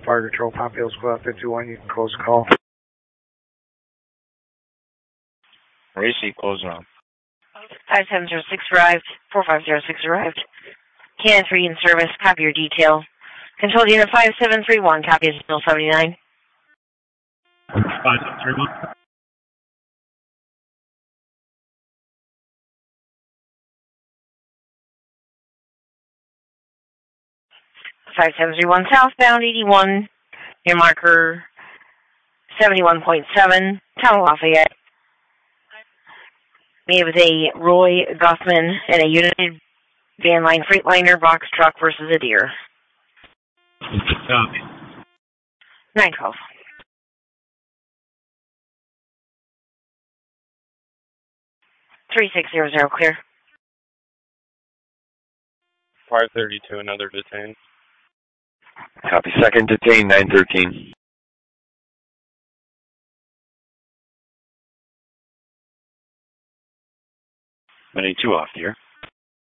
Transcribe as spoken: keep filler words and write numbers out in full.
Fire Control, Top Hills, Club fifty-one. You can close the call. Racy, close on. five seven zero six arrived. four five zero six arrived. Can three in service. Copy your detail. Control unit five seven three one. Copy is still seventy-nine. five seven three one. five seven three one southbound eighty-one. Near marker seventy-one point seven. Town of Lafayette. We have a Roy Goffman and a United Van Line Freightliner box truck versus a deer. Copy. nine twelve. three six zero zero clear. five thirty-two, another detained. Copy, second detained, nine thirteen. Many two off here.